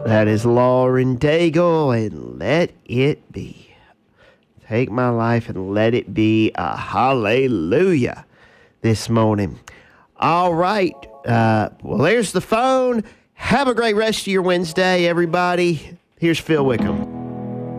That is Lauren Daigle, and Let It Be. Take my life and let it be a hallelujah this morning. All right. Well, there's the phone. Have a great rest of your Wednesday, everybody. Here's Phil Wickham.